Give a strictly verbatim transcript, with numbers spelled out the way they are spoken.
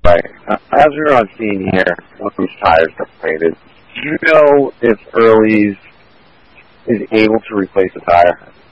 Right. Uh, as we're on scene here, once these tires are plated, do you know if Early's is able to replace the tire?